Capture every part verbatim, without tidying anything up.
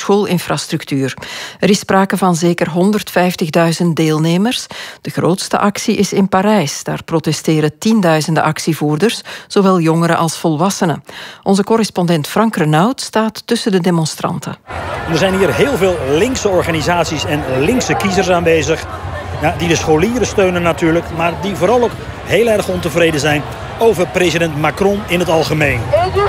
schoolinfrastructuur. Er is sprake van zeker honderdvijftigduizend deelnemers. De grootste actie is in Parijs. Daar protesteren tienduizenden actievoerders, zowel jongeren als volwassenen. Onze correspondent Frank Renaud staat tussen de demonstranten. Er zijn hier heel veel linkse organisaties en linkse kiezers aanwezig. Ja, die de scholieren steunen natuurlijk, maar die vooral ook heel erg ontevreden zijn over president Macron in het algemeen.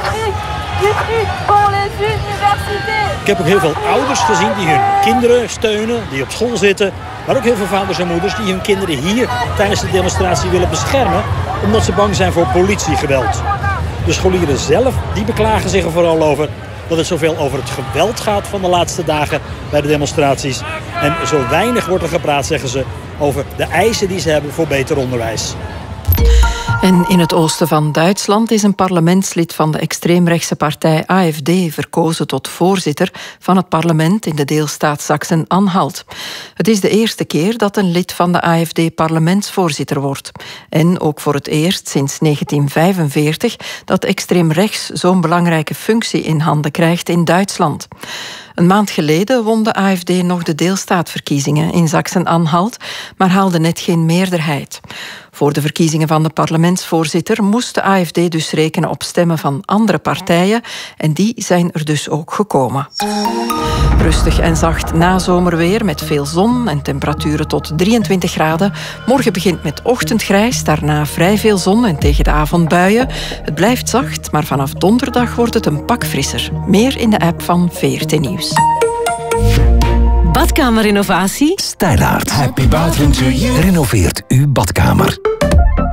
Ik heb ook heel veel ouders gezien die hun kinderen steunen, die op school zitten. Maar ook heel veel vaders en moeders die hun kinderen hier tijdens de demonstratie willen beschermen, omdat ze bang zijn voor politiegeweld. De scholieren zelf die beklagen zich er vooral over dat het zoveel over het geweld gaat van de laatste dagen bij de demonstraties. En zo weinig wordt er gepraat, zeggen ze, over de eisen die ze hebben voor beter onderwijs. En in het oosten van Duitsland is een parlementslid van de extreemrechtse partij A F D verkozen tot voorzitter van het parlement in de deelstaat Sachsen-Anhalt. Het is de eerste keer dat een lid van de A F D parlementsvoorzitter wordt. En ook voor het eerst sinds negentien vijfenveertig dat extreemrechts zo'n belangrijke functie in handen krijgt in Duitsland. Een maand geleden won de A F D nog de deelstaatverkiezingen in Sachsen-Anhalt, maar haalde net geen meerderheid. Voor de verkiezingen van de parlementsvoorzitter moest de A F D dus rekenen op stemmen van andere partijen en die zijn er dus ook gekomen. Rustig en zacht nazomerweer met veel zon en temperaturen tot drieëntwintig graden. Morgen begint met ochtendgrijs, daarna vrij veel zon en tegen de avond buien. Het blijft zacht, maar vanaf donderdag wordt het een pak frisser. Meer in de app van V R T Nieuws. Badkamerinnovatie? Stylaart. Happy bathroom to you. Renoveert uw badkamer.